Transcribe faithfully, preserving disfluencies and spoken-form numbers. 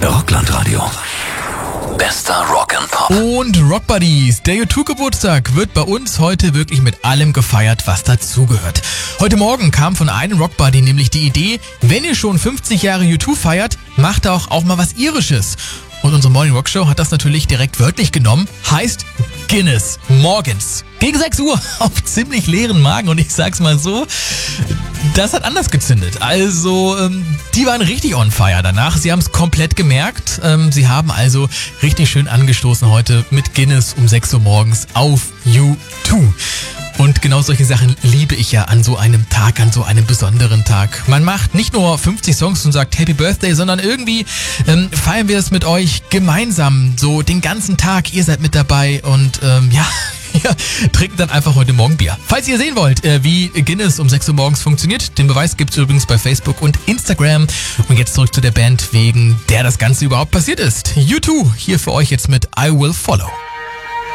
Rockland-Radio. Bester Rock and Pop. Und Rock Buddies, der U zwei Geburtstag wird bei uns heute wirklich mit allem gefeiert, was dazugehört. Heute Morgen kam von einem Rock Buddy nämlich die Idee, wenn ihr schon fünfzig Jahre U zwei feiert, macht auch, auch mal was Irisches. Und unsere Morning Rock Show hat das natürlich direkt wörtlich genommen, heißt Guinness morgens. Gegen sechs Uhr auf ziemlich leeren Magen und ich sag's mal so, das hat anders gezündet. Also, ähm, die waren richtig on fire danach. Sie haben es komplett gemerkt. Ähm, sie haben also richtig schön angestoßen heute mit Guinness um sechs Uhr morgens auf U zwei. Und genau solche Sachen liebe ich ja an so einem Tag, an so einem besonderen Tag. Man macht nicht nur fünfzig Songs und sagt Happy Birthday, sondern irgendwie ähm, feiern wir es mit euch gemeinsam, so den ganzen Tag. Ihr seid mit dabei und ähm, ja... Ja, trinkt dann einfach heute Morgen Bier. Falls ihr sehen wollt, äh, wie Guinness um sechs Uhr morgens funktioniert, den Beweis gibt's übrigens bei Facebook und Instagram. Und jetzt zurück zu der Band, wegen der das Ganze überhaupt passiert ist. U zwei, hier für euch jetzt mit I Will Follow.